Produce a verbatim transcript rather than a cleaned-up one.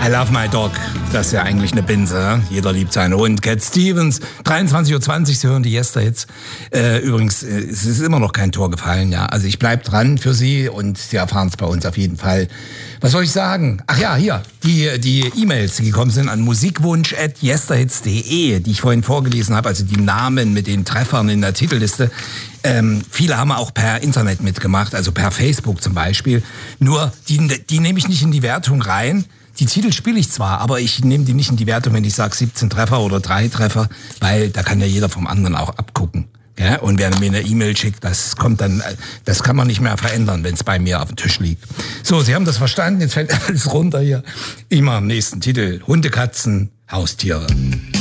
I Love My Dog. Das ist ja eigentlich eine Binse. Jeder liebt seinen Hund. Cat Stevens, dreiundzwanzig Uhr zwanzig, Sie hören die Yester-Hits. Äh, übrigens, es ist immer noch kein Tor gefallen. Ja, also ich bleib dran für Sie und Sie erfahren es bei uns auf jeden Fall. Was soll ich sagen? Ach ja, hier, die die E-Mails, die gekommen sind an musikwunsch at yesterhits punkt de, die ich vorhin vorgelesen habe, also die Namen mit den Treffern in der Titelliste. Ähm, viele haben auch per Internet mitgemacht, also per Facebook zum Beispiel. Nur, die, die nehme ich nicht in die Wertung rein. Die Titel spiele ich zwar, aber ich nehme die nicht in die Wertung, wenn ich sage siebzehn Treffer oder drei Treffer, weil da kann ja jeder vom anderen auch abgucken. Ja, und wer mir eine E-Mail schickt, das kommt dann, das kann man nicht mehr verändern, wenn es bei mir auf dem Tisch liegt. So, Sie haben das verstanden, jetzt fällt alles runter hier. Ich mache am nächsten Titel. Hunde, Katzen, Haustiere.